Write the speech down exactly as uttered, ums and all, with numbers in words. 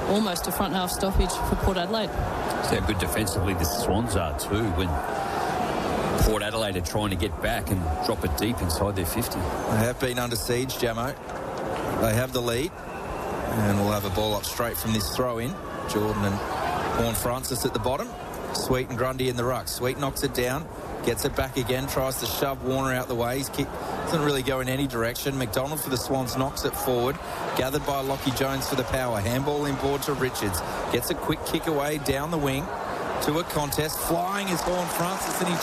almost a front half stoppage for Port Adelaide. See how good defensively the Swans are too when Port Adelaide are trying to get back and drop it deep inside their fifty. They have been under siege, Jamo. They have the lead. And we'll have a ball up straight from this throw-in. Jordan and Horne-Francis at the bottom. Sweet and Grundy in the ruck. Sweet knocks it down. Gets it back again. Tries to shove Warner out the way. His kick doesn't really go in any direction. McDonald for the Swans knocks it forward. Gathered by Lockie Jones for the power. Handball inboard to Richards. Gets a quick kick away down the wing to a contest. Flying is Horne-Francis and he